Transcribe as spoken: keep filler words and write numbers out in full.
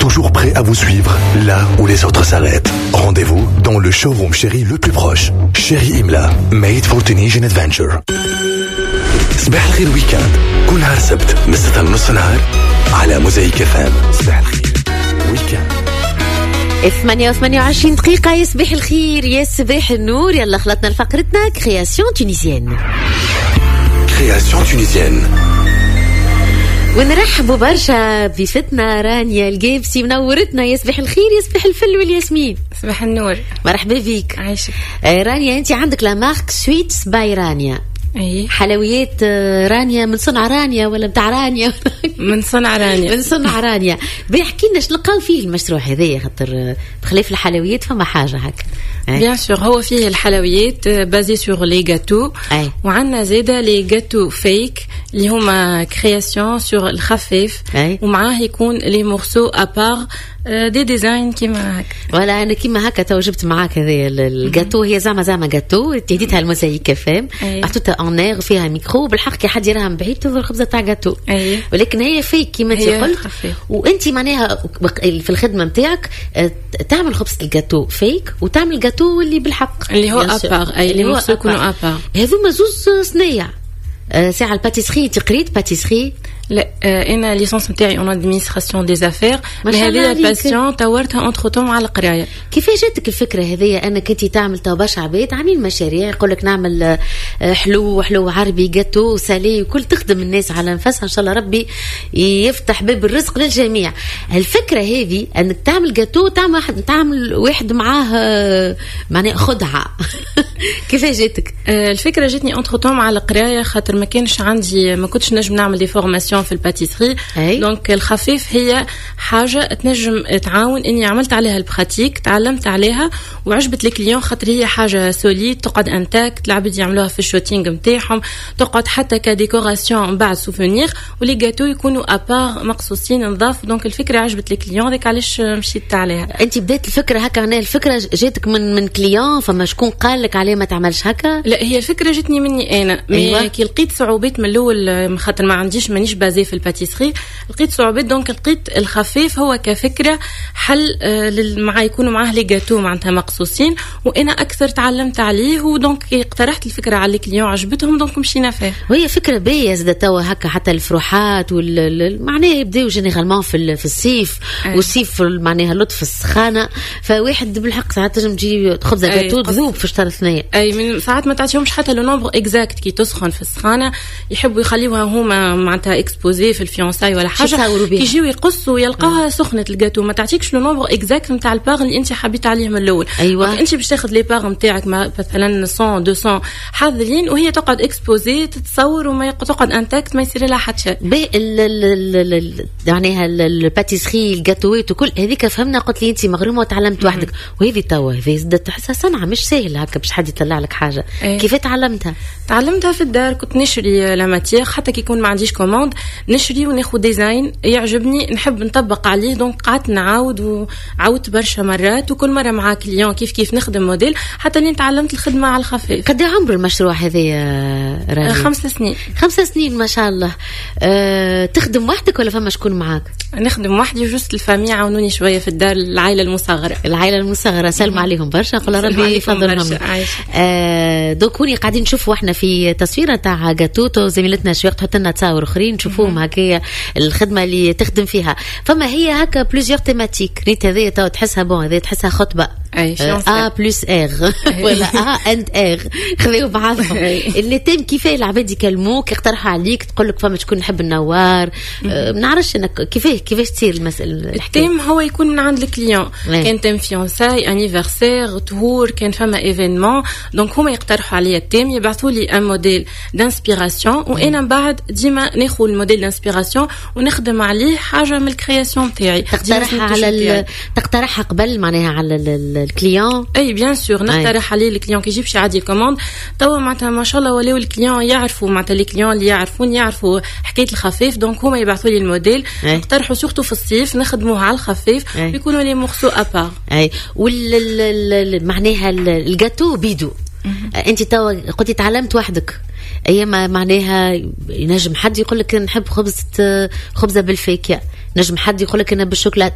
toujours prêt à vous suivre là où les autres s'arrêtent. Rendez-vous dans le showroom Chéri le plus proche. Chéri Imla, made for Tunisian adventure. صباح الخير ويكاند كل نهار سبت من ستة ونص نهار على موزايك اف ام. صباح الخير ويكاند. ثمانية وثمانية وعشرين دقيقة. يصبح الخير يا صباح النور. يلا خلطنا لفقرتنا كرياسيون تونيزيان. كرياسيون تونيزيان. ونرحبوا برشا بضيفتنا رانيا القابسي منورتنا. يصبح الخير يصبح الفل والياسمين. صباح النور. مرحبا بيك. عايشك. آه رانيا انت عندك لا مارك سويتس باي رانيا. اي حلويات رانيا من صنع رانيا ولا بتاع رانيا؟ من صنع رانيا. من صنع رانيا. بيحكي لنا شنو لقاو فيه المشروع هذايا، خاطر بخلاف الحلويات فما حاجه هكا. بيان سور هو فيه الحلويات بازي سور لي غاتو، وعندنا زاده لي غاتو فيك اللي هما كرياسيون سور الخفيف، ومعاه يكون لي مورسو ابار دي ديزاين كيما هكا. ولا انا كيما هكا تو جبت معاك هذايا الجاتو، هي زعما زعما جاتو تهديتها الموزايك كفام محطوطه اون اير فيها ميكرو بالحق كي حد يراها من بعيد تظهر خبزه تاع جاتو، ولكن هي فيك كيما انت قلت. وانت معناها في الخدمه نتاعك تعمل خبزه الجاتو فيك وتعمل جاتو اللي بالحق اللي هو ابار، اي اللي هو يكونوا ابار. هذوما زوز صنايع. ساعه الباتيسري تقريت باتيسري. لا انا ليسونس نتاعي اون ادمينستراسيون دي زافير، مي هذه الباسيون طورتها اونتر طوم على القرايه. كيفاش جاتك الفكره هذيا انك انت تعمل تو برشا عباد عاملين مشاريع يقول لك نعمل حلو حلو عربي جاتو سالي وكل تخدم الناس على نفسها، ان شاء الله ربي يفتح باب الرزق للجميع. الفكره هذه انك تعمل جاتو تعمل واحد تعمل واحد معاه معناها خدعه. كيفاش جاتك؟ الفكره جاتني اونتر طوم على القرايه، خاطر ما كانش عندي ما كنتش نجم نعمل دي فورماسيون في الباتيسري. دونك الخفيف هي حاجه تنجم تعاون اني عملت عليها البراتيك، تعلمت عليها وعجبت الكليون، خاطر هي حاجه سوليد تقعد انتاكت، العباد يعملوها في الشوتينغ نتاعهم، تقعد حتى كديكوراسيون بعد سوفونير، ولي غاتو يكونوا ابار مقصوصين نضاف. دونك الفكره عجبت الكليون، داك علاش مشيت عليها. انت بدات الفكره هكا؟ انا الفكره جاتك من من كليون، فما شكون قال لك عليه ما تعملش هكا؟ لا هي الفكره جاتني مني انا. أيوة. مي كي لقيت صعوبات من الاول، خاطر ما عنديش مانيش بازي في الباتيسري، لقيت صعوبات. دونك لقيت الخفيف هو كفكره حل آه مع يكونوا معاه لي غاتو معناتها مقصوصين، وانا اكثر تعلمت عليه. ودونك اقترحت الفكره على الكليون عجبتهم، دونك مشينا فيها. وهي فكره باهيه زاد توا هكا، حتى الفروحات وال معناها يبداو جينيرالمون في في الصيف. أي. والصيف معناها لطف السخانه، فواحد بالحق ساعات تنجم تجي خبزه غاتو تذوب في شهر اثنين. اي من ساعات ما تعطيهمش حتى لو نومبر اكزاكت كي تسخن في السخانه، يحبوا يخليوها هما معناتها اكسبوزي في الفيونساي ولا حاجه، كي يجيو يقصوا يلقاوها سخنه الجاتو، ما تعطيكش لو نومبر اكزاكت نتاع الباغ اللي انت حبيت عليه من الاول. أيوة. انت باش تاخذ لي باغ نتاعك مثلا مية مئتين حاضرين، وهي تقعد اكسبوزي تتصور وما تقعد انتاكت، ما يصير لها حتى شيء. بي يعني الباتيسري الجاتوات وكل هذيك فهمنا. قلت لي انت مغرومه وتعلمت وحدك، وهذه توا هذه زدت تحسها صنعه مش سهله هكا باش حد يطلع لك حاجه. أيه. كيف تعلمتها؟ تعلمتها في الدار، كنت نشري لا ماتير حتى كي يكون ما عنديش كوموند، نشري وناخذ ديزاين يعجبني نحب نطبق عليه. دونك قعدت نعاود وعاودت برشا مرات، وكل مره مع كليون كيف كيف نخدم موديل حتى اللي تعلمت الخدمه على الخفيف. قد عمر المشروع هذا يا رانيا؟ خمس سنين. خمس سنين ما شاء الله. أه تخدم وحدك ولا فما شكون معاك؟ نخدم وحدي، وجست الفامي عاونوني شويه في الدار، العائله المصغره. العائله المصغره سلم عليهم برشا، قول ربي يفضلهم. أه دوك هوني قاعدين نشوفوا احنا في تصويره تاع جاتوتو، زميلتنا شويه تحط لنا تصاور اخرين نشوفوهم هكايا الخدمه اللي تخدم فيها. فما هي هكا بلوزيور تيماتيك. ريت هذه تو تحسها بون، هذه تحسها خطبه ا بلس ار ولا ا اند ار خذوا بعضهم. اللي تم كيفاه العباد يكلموك يقترحوا عليك، تقول لك فما شكون نحب النوار. ما نعرفش انك كيفاه كيفاش تصير المساله. التيم هو يكون من عند الكليون، كان تيم فيونساي انيفرسير تهور، كان فما ايفينمون. دونك هما يقترحوا عليا التيم، يبعثوا لي ان موديل دانسبيراسيون، وانا بعد ديما ناخذ الموديل دانسبيراسيون ونخدم عليه حاجه من الكرياسيون تاعي. تقترحها على تقترحها قبل معناها على الكليون؟ اي بيان سور نقترح عليه الكليون كي يجيب شي عادي الكوموند. توا معناتها ما شاء الله ولاو الكليون يعرفوا، معناتها لي كليون اللي يعرفون يعرفوا حكايه الخفيف. دونك هما يبعثوا لي الموديل، نقترحوا سورتو في الصيف نخدموه على الخفيف، يكونوا لي مورسو ابار. اي وال معناها الجاتو بيدو. انت توا قلتي تعلمت وحدك، ايما معناها ينجم حد يقول لك نحب خبزه خبزه بالفاكهه، نجم حد يقول لك انا بالشوكولاته.